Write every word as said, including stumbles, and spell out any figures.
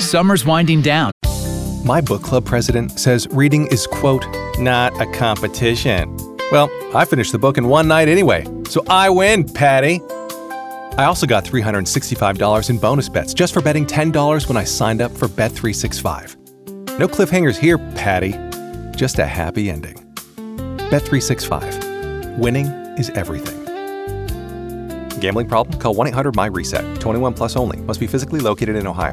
summer's winding down. My book club president says reading is, quote, not a competition. Well, I finished the book in one night anyway, so I win, Patty. I also got three hundred sixty-five dollars in bonus bets just for betting ten dollars when I signed up for Bet three sixty-five. No cliffhangers here, Patty. Just a happy ending. Bet three sixty-five. Winning is everything. Gambling problem? Call one eight hundred M Y RESET. twenty-one plus only. Must be physically located in Ohio.